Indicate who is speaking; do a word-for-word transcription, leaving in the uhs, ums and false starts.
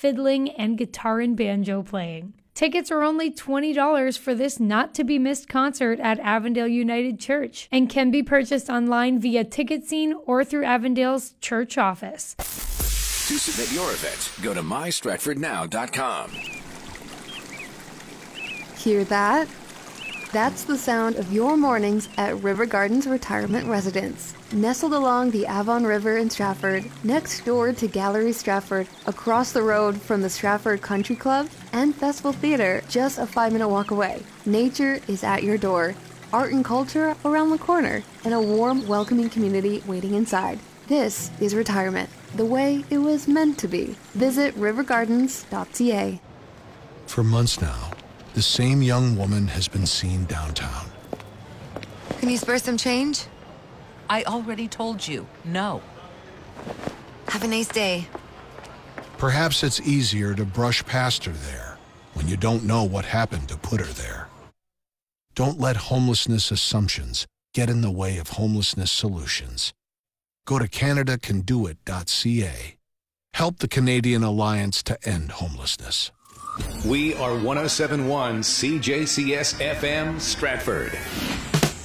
Speaker 1: fiddling, and guitar and banjo playing. Tickets are only twenty dollars for this not-to-be-missed concert at Avondale United Church and can be purchased online via TicketScene or through Avondale's church office.
Speaker 2: To submit your event, go to my stratford now dot com.
Speaker 3: Hear that? That's the sound of your mornings at River Gardens Retirement Residence. Nestled along the Avon River in Stratford, next door to Gallery Stratford, across the road from the Stratford Country Club and Festival Theater, just a five-minute walk away. Nature is at your door, art and culture around the corner, and a warm, welcoming community waiting inside. This is retirement, the way it was meant to be. Visit river gardens dot c a.
Speaker 4: For months now, the same young woman has been seen downtown.
Speaker 5: Can you spare some change?
Speaker 6: I already told you, no.
Speaker 5: Have a nice day.
Speaker 4: Perhaps it's easier to brush past her there when you don't know what happened to put her there. Don't let homelessness assumptions get in the way of homelessness solutions. Go to canada can do it dot c a. Help the Canadian Alliance to End Homelessness.
Speaker 2: We are one oh seven point one C J C S F M Stratford.